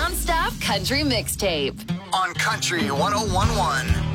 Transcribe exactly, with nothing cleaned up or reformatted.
non-stop country mixtape on Country one oh one one.